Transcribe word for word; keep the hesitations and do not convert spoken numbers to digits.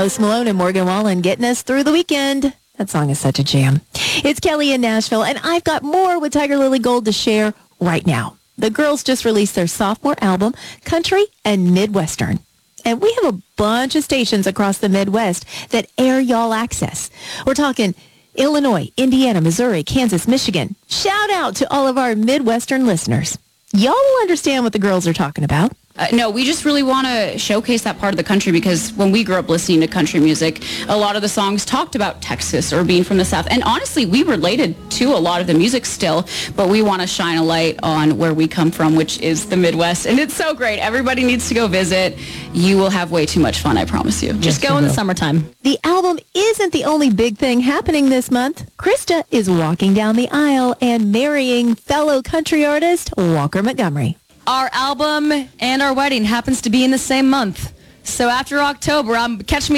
Post Malone and Morgan Wallen getting us through the weekend. That song is such a jam. It's Kelly in Nashville, and I've got more with Tiger Lily Gold to share right now. The girls just released their sophomore album, Country and Midwestern. And we have a bunch of stations across the Midwest that air y'all access. We're talking Illinois, Indiana, Missouri, Kansas, Michigan. Shout out to all of our Midwestern listeners. Y'all will understand what the girls are talking about. Uh, no, we just really want to showcase that part of the country because when we grew up listening to country music, a lot of the songs talked about Texas or being from the South. And honestly, we related to a lot of the music still, but we want to shine a light on where we come from, which is the Midwest. And it's so great. Everybody needs to go visit. You will have way too much fun, I promise you. Just go in the summertime. The album isn't the only big thing happening this month. Krista is walking down the aisle and marrying fellow country artist Walker Montgomery. Our album and our wedding happens to be in the same month. So after October, I'm catch me